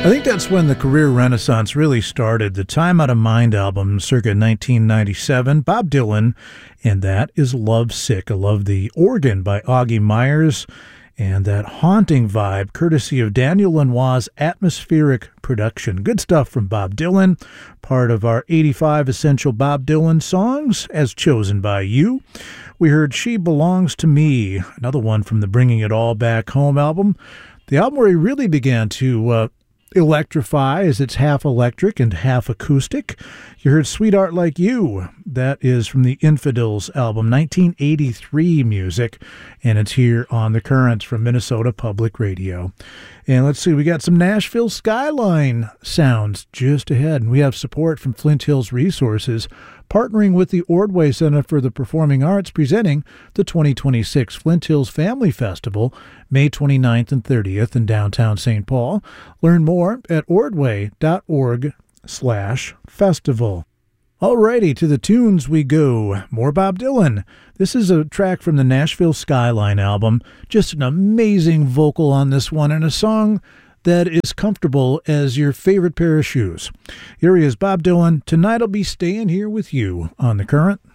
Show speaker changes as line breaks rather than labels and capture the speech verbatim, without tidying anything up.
I think that's when the career renaissance really started. The Time Out of Mind album, circa nineteen ninety-seven, Bob Dylan, and that is Lovesick. I love the organ by Augie Myers and that haunting vibe, courtesy of Daniel Lanois' atmospheric production. Good stuff from Bob Dylan, part of our eighty-five Essential Bob Dylan songs, as chosen by you. We heard She Belongs to Me, another one from the Bringing It All Back Home album, the album where he really began to uh, electrify, as it's half electric and half acoustic. You heard Sweetheart Like You. That is from the Infidels album, nineteen eighty-three music, and it's here on The Currents from Minnesota Public Radio. And let's see, we got some Nashville Skyline sounds just ahead, and we have support from Flint Hills Resources, partnering with the Ordway Center for the Performing Arts, presenting the twenty twenty-six Flint Hills Family Festival, May twenty-ninth and thirtieth in downtown Saint Paul. Learn more at ordway.org slash festival. Alrighty, to the tunes we go. More Bob Dylan. This is a track from the Nashville Skyline album. Just an amazing vocal on this one, and a song that is comfortable as your favorite pair of shoes. Here he is, Bob Dylan. Tonight I'll be staying here with you on The Current.